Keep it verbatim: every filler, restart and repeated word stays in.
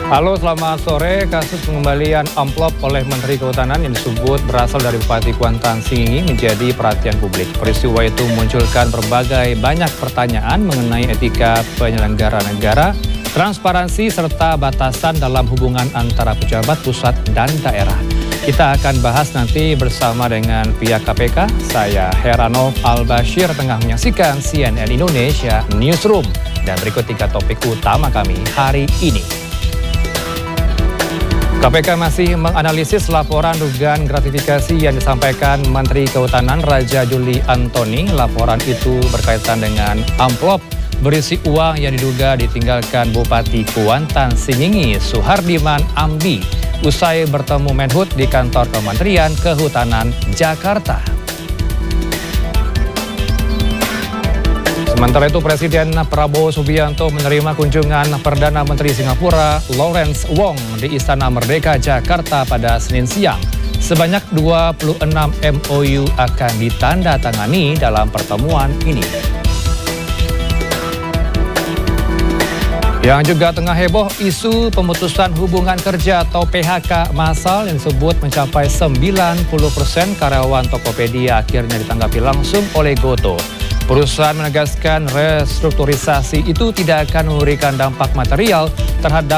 Halo, selamat sore. Kasus pengembalian amplop oleh Menteri Kehutanan yang disebut berasal dari Bupati Kuantan Singingi menjadi perhatian publik. Peristiwa itu memunculkan berbagai banyak pertanyaan mengenai etika penyelenggara negara, transparansi, serta batasan dalam hubungan antara pejabat pusat dan daerah. Kita akan bahas nanti bersama dengan pihak K P K. Saya Heranov Al-Bashir tengah menyaksikan C N N Indonesia Newsroom. Dan berikut tiga topik utama kami hari ini. K P K masih menganalisis laporan dugaan gratifikasi yang disampaikan Menteri Kehutanan Raja Juli Antoni. Laporan itu berkaitan dengan amplop berisi uang yang diduga ditinggalkan Bupati Kuantan Singingi Suhardiman Ambi usai bertemu Menhub di kantor Kementerian Kehutanan Jakarta. Sementara itu, Presiden Prabowo Subianto menerima kunjungan Perdana Menteri Singapura Lawrence Wong di Istana Merdeka, Jakarta pada Senin siang. Sebanyak dua puluh enam M O U akan ditandatangani dalam pertemuan ini. Yang juga tengah heboh, isu pemutusan hubungan kerja atau P H K massal yang disebut mencapai sembilan puluh persen karyawan Tokopedia akhirnya ditanggapi langsung oleh Gotoh. Perusahaan menegaskan restrukturisasi itu tidak akan memberikan dampak material terhadap